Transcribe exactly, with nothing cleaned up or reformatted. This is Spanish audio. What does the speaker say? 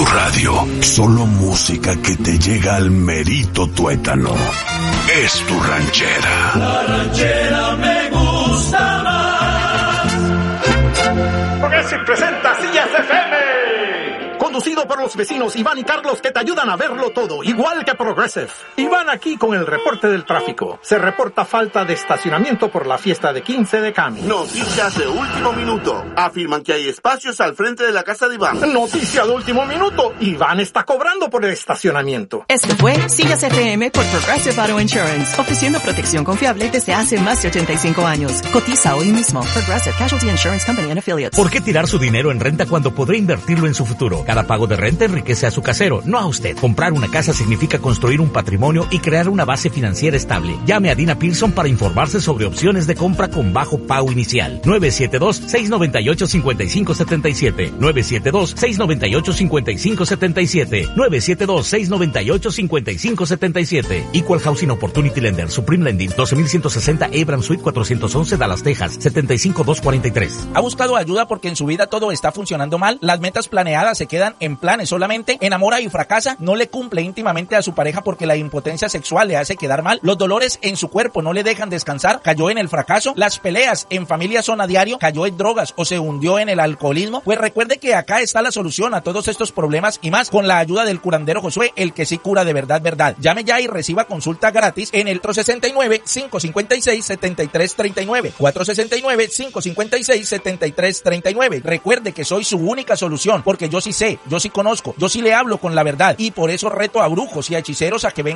tu radio. Solo música que te llega al merito tuétano. Es tu ranchera. La ranchera me gusta más. Progressive presenta Sillas F M. Conducido por los vecinos Iván y Carlos, que te ayudan a verlo todo, igual que Progressive. Iván aquí con el reporte del tráfico. Se reporta falta de estacionamiento por la fiesta de quince de Cami. Noticias de último minuto. Afirman que hay espacios al frente de la casa de Iván. Noticia de último minuto. Iván está cobrando por el estacionamiento. Esto fue Sillas F M por Progressive Auto Insurance, ofreciendo protección confiable desde hace más de ochenta y cinco años. Cotiza hoy mismo. Progressive Casualty Insurance Company and Affiliates. ¿Por qué tirar su dinero en renta cuando podrá invertirlo en su futuro? Cada pago de renta enriquece a su casero, no a usted. Comprar una casa significa construir un patrimonio y crear una base financiera estable. Llame a Dina Pearson para informarse sobre opciones de compra con bajo pago inicial. nueve siete dos, seis nueve ocho, cinco cinco siete siete. nueve siete dos, seis nueve ocho, cinco cinco siete siete. nueve siete dos, seis nueve ocho, cinco cinco siete siete. Equal Housing Opportunity Lender. Supreme Lending. doce mil ciento sesenta Abrams Suite cuatrocientos once Dallas, Texas. setenta y cinco dos cuarenta y tres. ¿Ha buscado ayuda porque en su vida todo está funcionando mal? Las metas planeadas se quedan en planes solamente. Enamora y fracasa. No le cumple íntimamente a su pareja porque la impotencia sexual le hace quedar mal. Los dolores en su cuerpo no le dejan descansar. Cayó en el fracaso. Las peleas en familia son a diario. Cayó en drogas o se hundió en el alcoholismo. Pues recuerde que acá está la solución a todos estos problemas y más con la ayuda del curandero Josué, el que sí cura de verdad, verdad. Llame ya y reciba consulta gratis en el cuatro seis nueve, cinco cinco seis, siete tres tres nueve. cuatro seis nueve, cinco cinco seis, siete tres tres nueve. Recuerde que soy su única solución porque yo sí sé, yo sí conozco, yo sí le hablo con la verdad y por eso reto a brujos y a hechiceros a que vengan